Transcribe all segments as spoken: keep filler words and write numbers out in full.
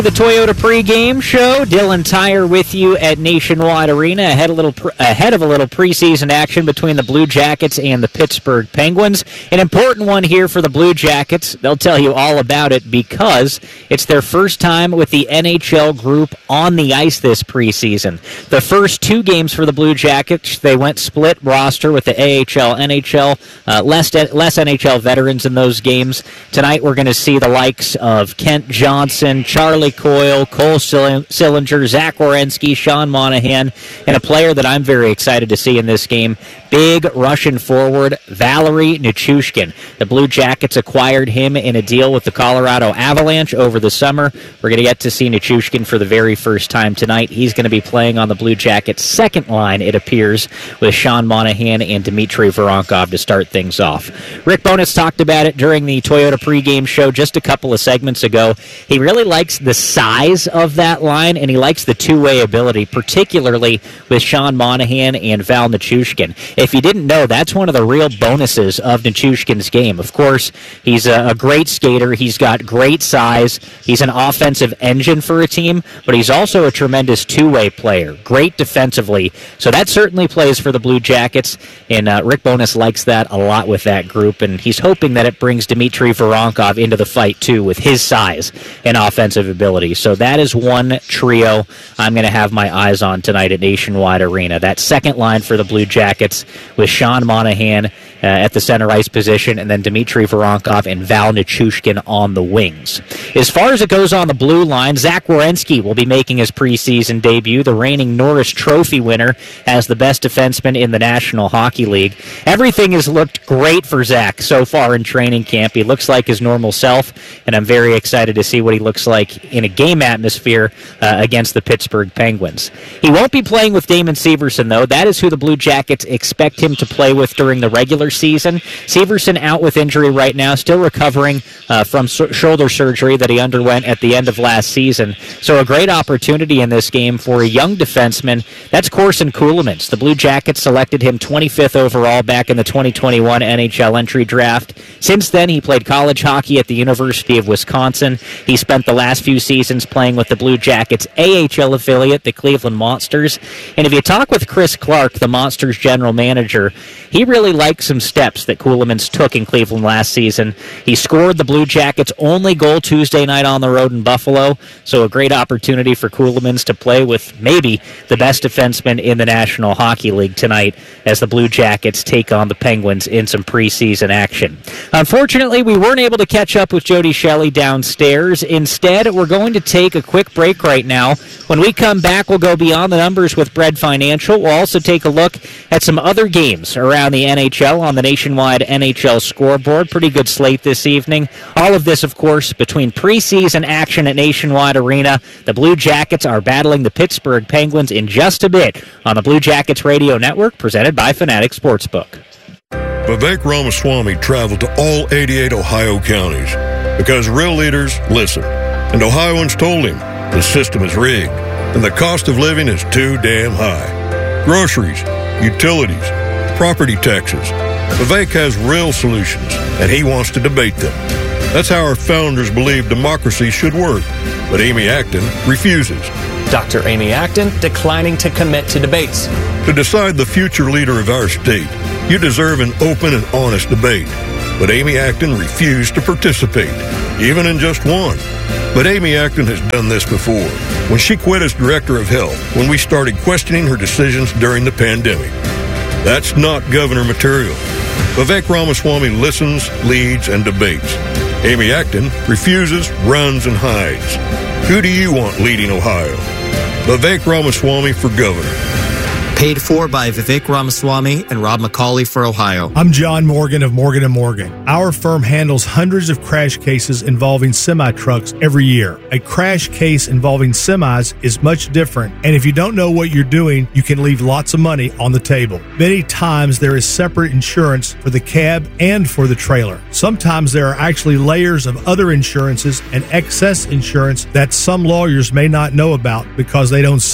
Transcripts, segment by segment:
The Toyota pregame show. Dylan Tyre with you at Nationwide Arena ahead, a little pre- ahead of a little preseason action between the Blue Jackets and the Pittsburgh Penguins. An important one here for the Blue Jackets. They'll tell you all about it because it's their first time with the N H L group on the ice this preseason. The first two games for the Blue Jackets, they went split roster with the A H L, N H L, uh, less, less N H L veterans in those games. Tonight we're going to see the likes of Kent Johnson, Charlie Coyle, Cole Sillinger, Zach Werenski, Sean Monahan, and a player that I'm very excited to see in this game, big Russian forward Valeri Nichushkin. The Blue Jackets acquired him in a deal with the Colorado Avalanche over the summer. We're going to get to see Nichushkin for the very first time tonight. He's going to be playing on the Blue Jackets' second line, it appears, with Sean Monahan and Dmitry Voronkov to start things off. Rick Bowness talked about it during the Toyota pregame show just a couple of segments ago. He really likes the size of that line, and he likes the two-way ability, particularly with Sean Monahan and Val Nichushkin. If you didn't know, that's one of the real bonuses of Nichushkin's game. Of course, he's a, a great skater. He's got great size. He's an offensive engine for a team, but he's also a tremendous two-way player, great defensively. So that certainly plays for the Blue Jackets, and uh, Rick Bowness likes that a lot with that group, and he's hoping that it brings Dmitry Voronkov into the fight, too, with his size and offensive ability. So that is one trio I'm going to have my eyes on tonight at Nationwide Arena. That second line for the Blue Jackets with Sean Monahan uh, at the center ice position, and then Dmitry Voronkov and Val Nichushkin on the wings. As far as it goes on the blue line, Zach Werenski will be making his preseason debut, the reigning Norris Trophy winner, as the best defenseman in the National Hockey League. Everything has looked great for Zach so far in training camp. He looks like his normal self, and I'm very excited to see what he looks like in a game atmosphere uh, against the Pittsburgh Penguins. He won't be playing with Damon Severson, though. That is who the Blue Jackets expect him to play with during the regular season. Severson out with injury right now, still recovering uh, from so- shoulder surgery that he underwent at the end of last season. So a great opportunity in this game for a young defenseman. That's Corson Ceulemans. The Blue Jackets selected him twenty-fifth overall back in the twenty twenty-one N H L entry draft. Since then, he played college hockey at the University of Wisconsin. He spent the last few seasons playing with the Blue Jackets' A H L affiliate, the Cleveland Monsters. And if you talk with Chris Clark, the Monsters general manager, he really liked some steps that Ceulemans took in Cleveland last season. He scored the Blue Jackets' only goal Tuesday night on the road in Buffalo, so a great opportunity for Ceulemans to play with maybe the best defenseman in the National Hockey League tonight as the Blue Jackets take on the Penguins in some preseason action. Unfortunately, we weren't able to catch up with Jody Shelley downstairs. Instead, we're going to take a quick break right now. When we come back, we'll go beyond the numbers with Bread Financial. We'll also take a look at some other games around the N H L on the Nationwide N H L scoreboard. Pretty good slate this evening. All of this, of course, between preseason action at Nationwide Arena. The Blue Jackets are battling the Pittsburgh Penguins in just a bit on the Blue Jackets Radio Network, presented by Fanatic Sportsbook. Vivek Ramaswamy traveled to all eighty-eight Ohio counties because real leaders listen. And Ohioans told him the system is rigged and the cost of living is too damn high. Groceries, utilities, property taxes. Vivek has real solutions, and he wants to debate them. That's how our founders believe democracy should work. But Amy Acton refuses. Doctor Amy Acton declining to commit to debates. To decide the future leader of our state, you deserve an open and honest debate. But Amy Acton refused to participate, even in just one. But Amy Acton has done this before, when she quit as director of health, when we started questioning her decisions during the pandemic. That's not governor material. Vivek Ramaswamy listens, leads, and debates. Amy Acton refuses, runs, and hides. Who do you want leading Ohio? Vivek Ramaswamy for governor. Paid for by Vivek Ramaswamy and Rob McCauley for Ohio. I'm John Morgan of Morgan and Morgan. Our firm handles hundreds of crash cases involving semi-trucks every year. A crash case involving semis is much different, and if you don't know what you're doing, you can leave lots of money on the table. Many times there is separate insurance for the cab and for the trailer. Sometimes there are actually layers of other insurances and excess insurance that some lawyers may not know about because they don't see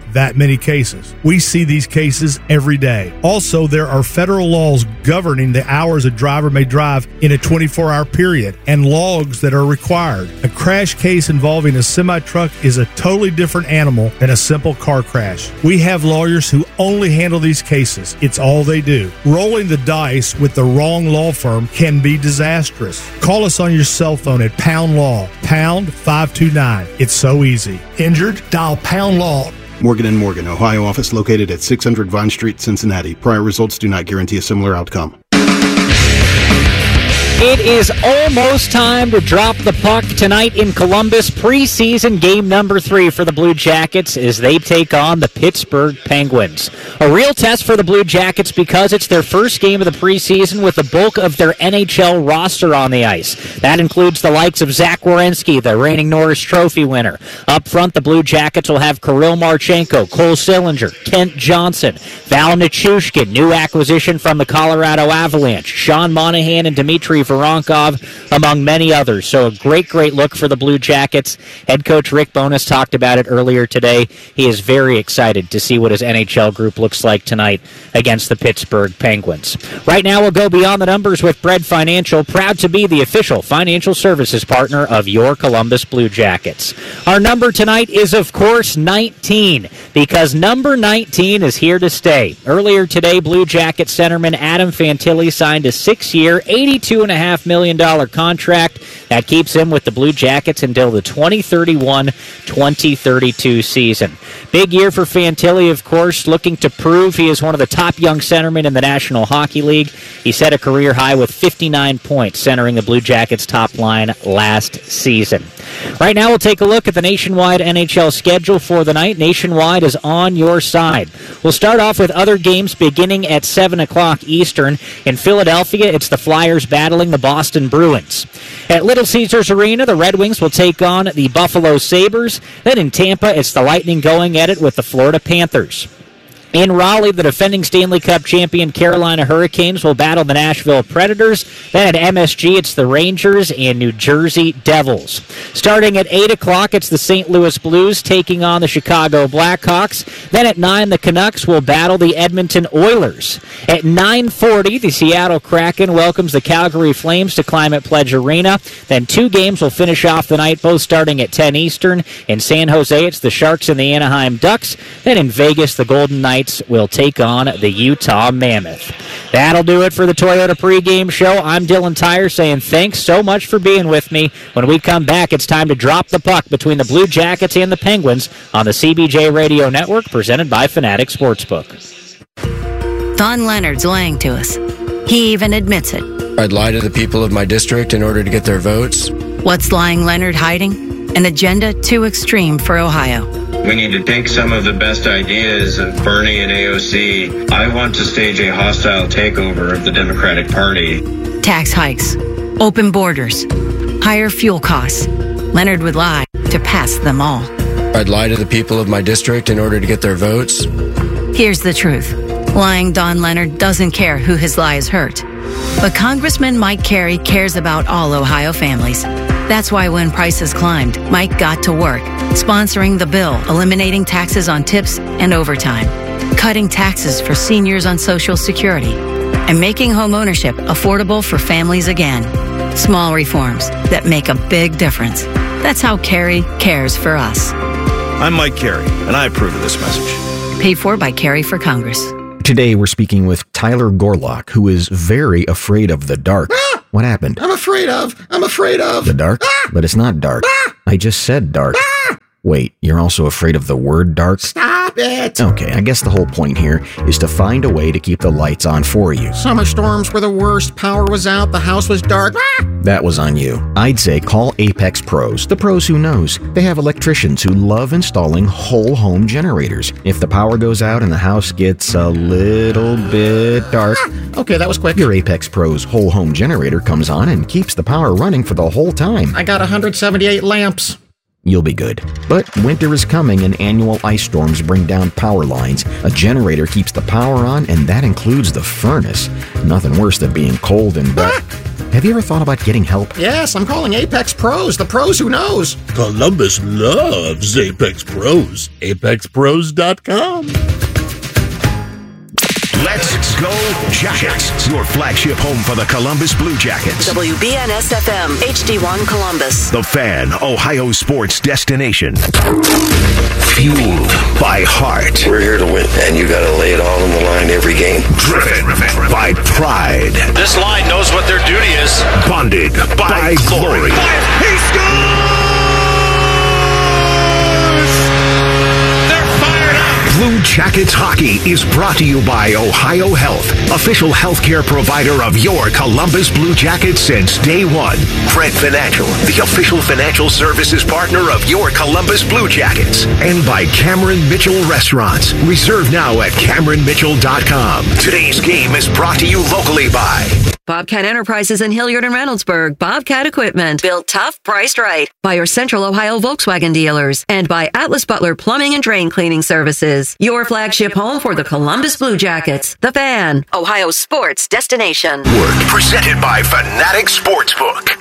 that many cases. We see these cases every day. Also, there are federal laws governing the hours a driver may drive in a twenty-four hour period and logs that are required. A crash case involving a semi-truck is a totally different animal than a simple car crash. We have lawyers who only handle these cases. It's all they do. Rolling the dice with the wrong law firm can be disastrous. Call us on your cell phone at Pound Law, pound five two nine. It's so easy. Injured? Dial Pound Law. Morgan and Morgan, Ohio office located at six hundred Vine Street, Cincinnati. Prior results do not guarantee a similar outcome. It is almost time to drop the puck tonight in Columbus. Preseason game number three for the Blue Jackets as they take on the Pittsburgh Penguins. A real test for the Blue Jackets because it's their first game of the preseason with the bulk of their N H L roster on the ice. That includes the likes of Zach Werenski, the reigning Norris Trophy winner. Up front, the Blue Jackets will have Kirill Marchenko, Cole Sillinger, Kent Johnson, Val Nichushkin, new acquisition from the Colorado Avalanche, Sean Monahan and Dmitry Voronkov, among many others. So a great, great look for the Blue Jackets. Head coach Rick Bowness talked about it earlier today. He is very excited to see what his N H L group looks like tonight against the Pittsburgh Penguins. Right now, we'll go beyond the numbers with Bread Financial, proud to be the official financial services partner of your Columbus Blue Jackets. Our number tonight is, of course, nineteen, because number nineteen is here to stay. Earlier today, Blue Jacket centerman Adam Fantilli signed a six-year, eighty-two point five million dollars contract that keeps him with the Blue Jackets until the twenty thirty-one twenty thirty-two season. Big year for Fantilli, of course, looking to prove he is one of the top young centermen in the National Hockey League. He set a career high with fifty-nine points, centering the Blue Jackets' top line last season. Right now, we'll take a look at the nationwide N H L schedule for the night. Nationwide is on your side. We'll start off with other games beginning at seven o'clock Eastern. In Philadelphia, it's the Flyers battling the Boston Bruins. At Little Caesars Arena, the Red Wings will take on the Buffalo Sabres. Then in Tampa, it's the Lightning going at it with the Florida Panthers. In Raleigh, the defending Stanley Cup champion Carolina Hurricanes will battle the Nashville Predators. Then at M S G, it's the Rangers and New Jersey Devils. Starting at eight o'clock, it's the Saint Louis Blues taking on the Chicago Blackhawks. Then at nine, the Canucks will battle the Edmonton Oilers. At nine forty, the Seattle Kraken welcomes the Calgary Flames to Climate Pledge Arena. Then two games will finish off the night, both starting at ten Eastern. In San Jose, it's the Sharks and the Anaheim Ducks. Then in Vegas, the Golden Knights will take on the Utah Mammoth. That'll do it for the Toyota pregame show. I'm Dylan Tyre saying thanks so much for being with me. When we come back, it's time to drop the puck between the Blue Jackets and the Penguins on the C B J Radio Network, presented by Fanatic Sportsbook. Don Leonard's lying to us. He even admits it. I'd lie to the people of my district in order to get their votes. What's lying Leonard hiding? An agenda too extreme for Ohio. We need to take some of the best ideas of Bernie and A O C. I want to stage a hostile takeover of the Democratic Party. Tax hikes, open borders, higher fuel costs. Leonard would lie to pass them all. I'd lie to the people of my district in order to get their votes. Here's the truth. Lying Don Leonard doesn't care who his lies hurt. But Congressman Mike Carey cares about all Ohio families. That's why when prices climbed, Mike got to work, sponsoring the bill, eliminating taxes on tips and overtime, cutting taxes for seniors on Social Security, and making homeownership affordable for families again. Small reforms that make a big difference. That's how Carey cares for us. I'm Mike Carey, and I approve of this message. Paid for by Carey for Congress. Today we're speaking with Tyler Gorlock, who is very afraid of the dark. Ah! What happened? I'm afraid of. I'm afraid of. The dark? Ah! But it's not dark. Ah! I just said dark. Ah! Wait, you're also afraid of the word dark? Stop it. Okay, I guess the whole point here is to find a way to keep the lights on for you. Summer storms were the worst. Power was out. The house was dark. Ah! That was on you. I'd say call Apex Pros, the pros who knows. They have electricians who love installing whole home generators. If the power goes out and the house gets a little bit dark, ah! Okay, that was quick. Your Apex Pros whole home generator comes on and keeps the power running for the whole time. I got one hundred seventy-eight lamps. You'll be good. But winter is coming and annual ice storms bring down power lines. A generator keeps the power on, and that includes the furnace. Nothing worse than being cold and wet. Ah! Have you ever thought about getting help? Yes, I'm calling Apex Pros, the pros who knows. Columbus loves Apex Pros. Apex Pros dot com. Let's go Jackets, your flagship home for the Columbus Blue Jackets. W B N S F M, H D one Columbus. The Fan, Ohio sports destination. Fueled by heart. We're here to win, and you got to lay it all on the line every game. Driven by pride. This line knows what their duty is. Bonded by, by glory. He scores! Blue Jackets hockey is brought to you by Ohio Health, official healthcare provider of your Columbus Blue Jackets since day one. Fred Financial, the official financial services partner of your Columbus Blue Jackets. And by Cameron Mitchell Restaurants. Reserve now at Cameron Mitchell dot com. Today's game is brought to you locally by Bobcat Enterprises in Hilliard and Reynoldsburg. Bobcat Equipment. Built tough, priced right. By your Central Ohio Volkswagen dealers. And by Atlas Butler Plumbing and Drain Cleaning Services. Your flagship home for the Columbus Blue Jackets. The Fan, Ohio sports destination. Work presented by Fanatic Sportsbook.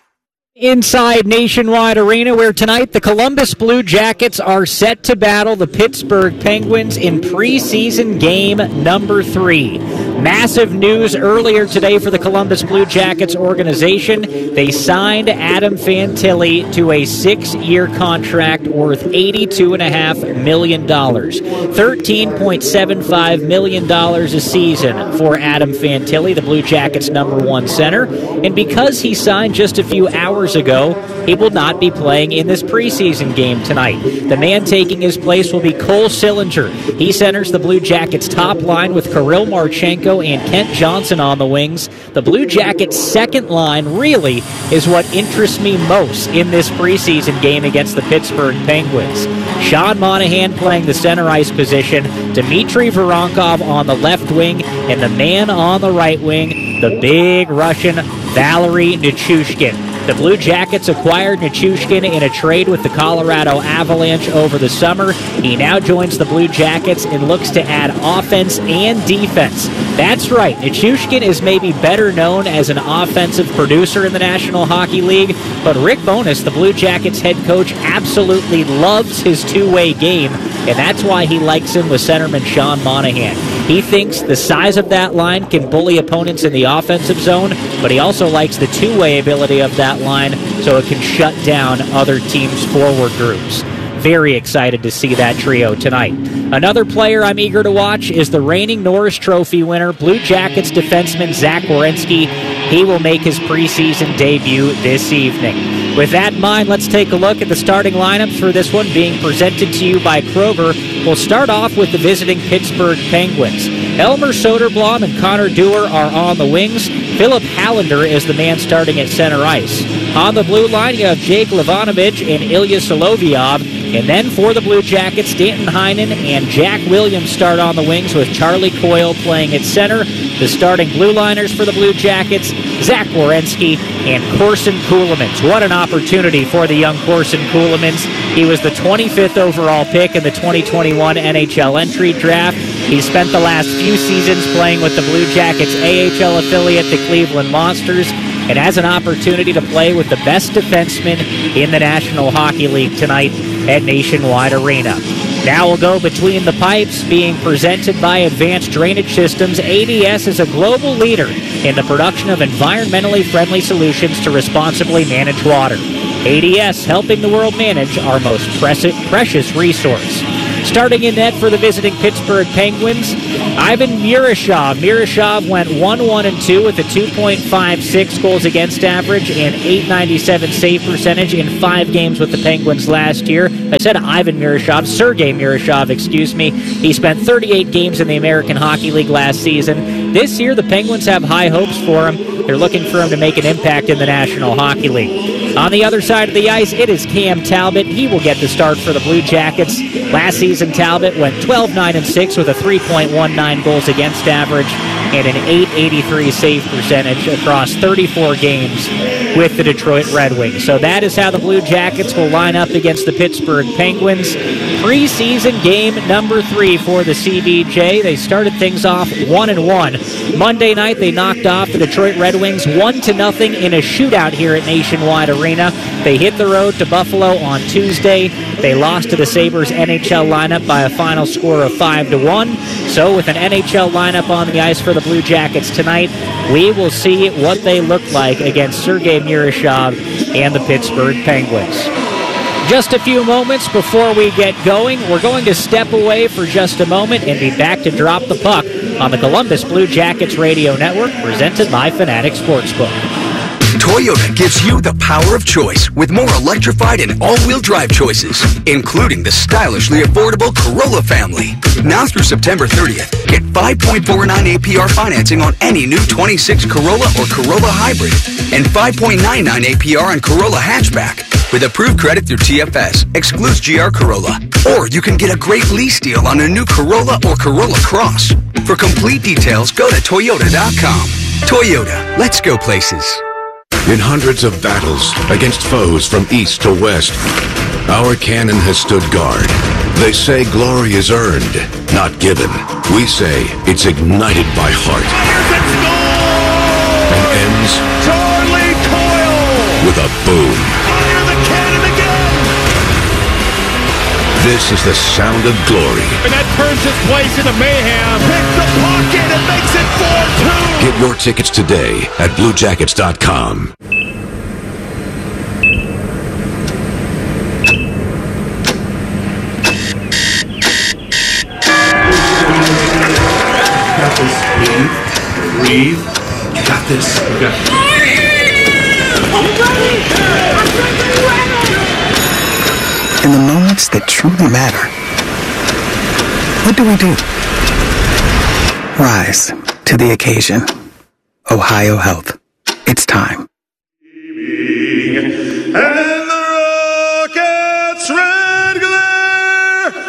Inside Nationwide Arena, where tonight the Columbus Blue Jackets are set to battle the Pittsburgh Penguins in preseason game number three. Massive news earlier today for the Columbus Blue Jackets organization. They signed Adam Fantilli to a six-year contract worth eighty-two point five million dollars. thirteen point seven five million dollars a season for Adam Fantilli, the Blue Jackets' number one center. And because he signed just a few hours ago, he will not be playing in this preseason game tonight. The man taking his place will be Cole Sillinger. He centers the Blue Jackets' top line with Kirill Marchenko and Kent Johnson on the wings. The Blue Jackets' second line really is what interests me most in this preseason game against the Pittsburgh Penguins. Sean Monahan playing the center ice position, Dmitry Voronkov on the left wing, and the man on the right wing, the big Russian Valery Nichushkin. The Blue Jackets acquired Nichushkin in a trade with the Colorado Avalanche over the summer. He now joins the Blue Jackets and looks to add offense and defense. That's right, Nichushkin is maybe better known as an offensive producer in the National Hockey League, but Rick Bowness, the Blue Jackets head coach, absolutely loves his two-way game, and that's why he likes him with centerman Sean Monahan. He thinks the size of that line can bully opponents in the offensive zone, but he also likes the two-way ability of that line so it can shut down other teams' forward groups. Very excited to see that trio tonight. Another player I'm eager to watch is the reigning Norris Trophy winner, Blue Jackets defenseman Zach Werenski. He will make his preseason debut this evening. With that in mind, let's take a look at the starting lineups for this one being presented to you by Kroger. We'll start off with the visiting Pittsburgh Penguins. Elmer Soderblom and Connor Dewar are on the wings. Philip Hallander is the man starting at center ice. On the blue line, you have Jake Levanovich and Ilya Solovyov. And then for the Blue Jackets, Stanton Heinen and Jack Williams start on the wings with Charlie Coyle playing at center. The starting blue liners for the Blue Jackets, Zach Werenski and Corson Ceulemans. What an opportunity for the young Corson Ceulemans. He was the twenty-fifth overall pick in the twenty twenty-one N H L entry draft. He spent the last few seasons playing with the Blue Jackets A H L affiliate, the Cleveland Monsters, and has an opportunity to play with the best defenseman in the National Hockey League tonight at Nationwide Arena. Now we'll go between the pipes, being presented by Advanced Drainage Systems. A D S is a global leader in the production of environmentally friendly solutions to responsibly manage water. A D S, helping the world manage our most precious resource. Starting in net for the visiting Pittsburgh Penguins, Ivan Murashov. Murashov went one one and two with a two point five six goals against average and eight ninety-seven save percentage in five games with the Penguins last year. I said Ivan Murashov, Sergei Murashov, excuse me. He spent thirty-eight games in the American Hockey League last season. This year, the Penguins have high hopes for him. They're looking for him to make an impact in the National Hockey League. On the other side of the ice, it is Cam Talbot. He will get the start for the Blue Jackets. Last season, Talbot went twelve nine and six with a three point one nine goals against average. and an eight eighty-three save percentage across thirty-four games with the Detroit Red Wings. So that is how the Blue Jackets will line up against the Pittsburgh Penguins. Preseason game number three for the C B J. They started things off one and one. Monday night they knocked off the Detroit Red Wings one to nothing in a shootout here at Nationwide Arena. They hit the road to Buffalo on Tuesday. They lost to the Sabres N H L lineup by a final score of five to one. So with an N H L lineup on the ice for the Blue Jackets tonight, we will see what they look like against Sergei Murashov and the Pittsburgh Penguins. Just a few moments before we get going, we're going to step away for just a moment and be back to Drop the Puck on the Columbus Blue Jackets Radio Network, presented by Fanatic Sportsbook. Toyota gives you the power of choice with more electrified and all-wheel drive choices, including the stylishly affordable Corolla family. Now through September thirtieth, get five point four nine A P R financing on any new twenty-six Corolla or Corolla Hybrid and five point nine nine A P R on Corolla Hatchback. With approved credit through T F S, excludes G R Corolla. Or you can get a great lease deal on a new Corolla or Corolla Cross. For complete details, go to Toyota dot com. Toyota, let's go places. In hundreds of battles against foes from east to west, our cannon has stood guard. They say glory is earned, not given. We say it's ignited by heart. And ends Charlie Coyle with a boom. Fire the cannon again! This is the sound of glory. And that turns this place into mayhem. Pick the pocket and makes it four two. Get your tickets today at Blue Jackets dot com. Got this. Breathe. Breathe. You got this. You got this. In the moments that truly matter, what do we do? Rise to the occasion. Ohio Health. It's time. And